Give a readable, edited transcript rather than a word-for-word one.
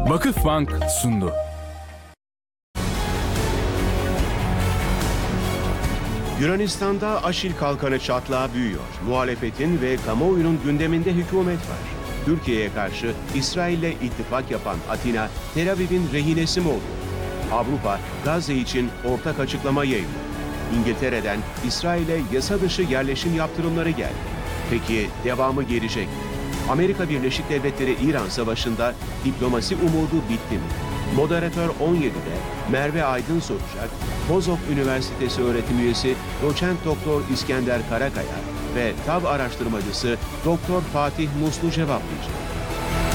Vakıfbank sundu. Yunanistan'da Aşil Kalkanı çatlağı büyüyor. Muhalefetin ve kamuoyunun gündeminde hükümet var. Türkiye'ye karşı İsrail'le ittifak yapan Atina, Tel Aviv'in rehinesi mi oluyor? Avrupa, Gazze için ortak açıklama yayınladı. İngiltere'den İsrail'e yasa dışı yerleşim yaptırımları geldi. Peki devamı gelecek mi? Amerika Birleşik Devletleri İran Savaşı'nda diplomasi umudu bitti mi? Moderatör 17'de Merve Aydın soracak, Bozok Üniversitesi öğretim üyesi Doçent Doktor İskender Karakaya ve TAV araştırmacısı Doktor Fatih Muslu cevaplayacak.